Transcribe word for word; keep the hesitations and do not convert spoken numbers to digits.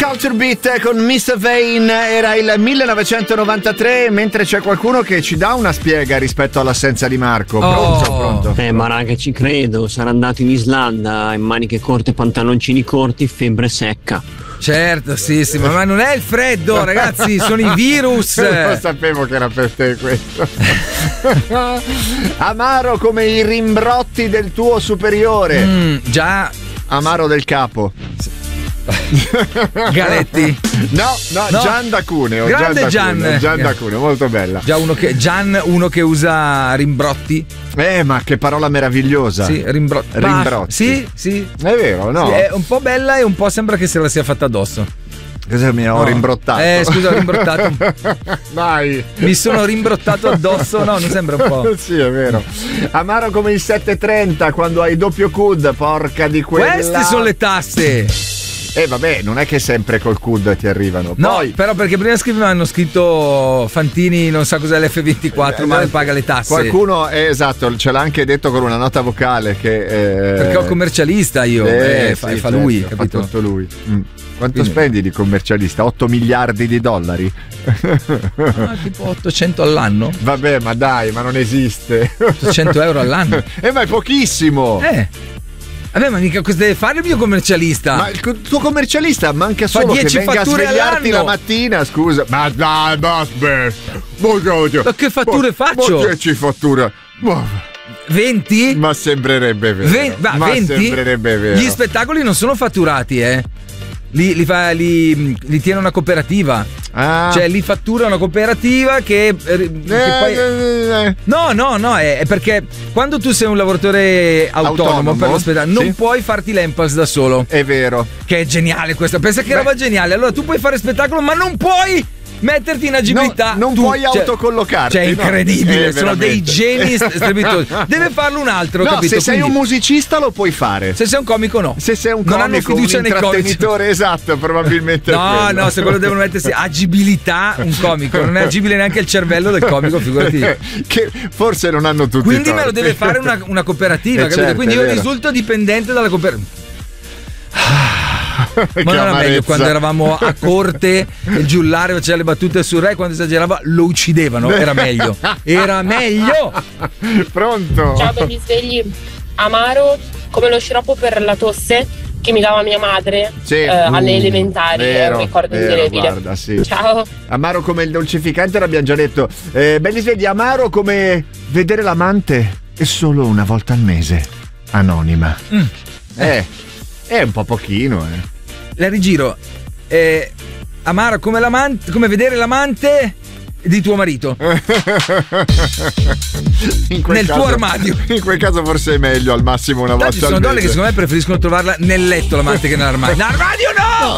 Culture Beat con mister Vane, era il millenovecentonovantatré, mentre c'è qualcuno che ci dà una spiega rispetto all'assenza di Marco. Pronto, oh. pronto. Eh, ma raga, ci credo, sarà andato in Islanda in maniche corte, pantaloncini corti, febbre secca. Certo, sì, sì, ma non è il freddo, ragazzi, sono i virus. Lo sapevo che era per te questo. Amaro come i rimbrotti del tuo superiore. Mm, già. Amaro del capo. Galetti. No, no, no. Gian da Cuneo. Grande Gian, Gian. Gian da Cuneo, molto bella. Già uno che Gian, uno che usa rimbrotti. Eh, ma che parola meravigliosa. Sì, rimbrotti. Rimbrotti. Sì, sì. È vero, no? Sì, è un po' bella e un po' sembra che se la sia fatta addosso. Cosa mi ho no. rimbrottato? Eh, scusa, ho rimbrottato. Dai. Mi sono rimbrottato addosso, no, non sembra un po'. Sì, è vero. Amaro come il settecentotrenta quando hai doppio C U D, porca di quella. Queste sono le tasse. Eh vabbè, non è che sempre col C U D ti arrivano. No, Poi, però perché prima scrivevano, hanno scritto Fantini non sa cos'è l'F ventiquattro, eh, ma ne paga le tasse. Qualcuno, eh, esatto, ce l'ha anche detto con una nota vocale che eh, perché ho commercialista io, eh, eh, fa, sì, fa certo, lui, fa capito? tutto lui. Mm. Quanto Quindi, spendi di commercialista? otto miliardi di dollari? Ah, tipo ottocento all'anno. Vabbè, ma dai, ma non esiste. ottocento euro all'anno? Eh, ma è pochissimo. Eh. Vabbè, ma mica cosa deve fare il mio commercialista? Ma il tuo commercialista manca fa solo che dieci venga a fatture svegliarti all'anno. la mattina, scusa. Ma dai, basta. Ma che fatture ma, faccio? Ma dieci fatture. venti? Ma sembrerebbe vero. Ve- ma ma venti? sembrerebbe vero. Gli spettacoli non sono fatturati, eh. Li, li, fa, li, li tiene una cooperativa. Ah. Cioè li fattura una cooperativa che, che Eh, poi... eh, eh. No, no, no, è, è perché quando tu sei un lavoratore autonomo, Autonomo, per l'ospedale, non sì. puoi farti l'Empals da solo. È vero. Che è geniale questa. Pensa che roba geniale. Allora tu puoi fare spettacolo, ma non puoi metterti in agibilità. No, non tu, puoi cioè, autocollocarti. Cioè, è incredibile. No, sono dei veramente. geni strepitosi. Deve farlo un altro, No, capito? se sei Quindi, un musicista lo puoi fare. se sei un comico, no. Se sei un non hanno comico, un fiducia nei comici. intrattenitore, esatto, probabilmente è No, quello. no, secondo devono mettersi agibilità un comico. Non è agibile neanche il cervello del comico, figurati. Che forse non hanno tutti. Quindi me lo torti. deve fare una, una cooperativa, Eh, capito? certo, Quindi è io vero. risulto dipendente dalla cooperativa. Che Ma non era amarezza. meglio quando eravamo a corte e il giullare faceva le battute sul re, quando esagerava lo uccidevano. Era meglio. Era meglio. Pronto? Ciao belli svegli. Amaro come lo sciroppo per la tosse che mi dava mia madre Sì. eh, alle Mm, elementari. È vero, un ricordo vero, indelebile. guarda, sì. Ciao. Amaro come il dolcificante l'abbiamo già detto. Eh, belli svegli, amaro come vedere l'amante è solo una volta al mese. Anonima. Mm. Eh, è un po' pochino, eh. La rigiro. Eh, amaro come l'amante, come vedere l'amante di tuo marito. In quel Nel caso, tuo armadio. In quel caso forse è meglio al massimo una Tanto volta ci sono al donne mese. che secondo me preferiscono trovarla nel letto l'amante che nell'armadio. L'armadio no!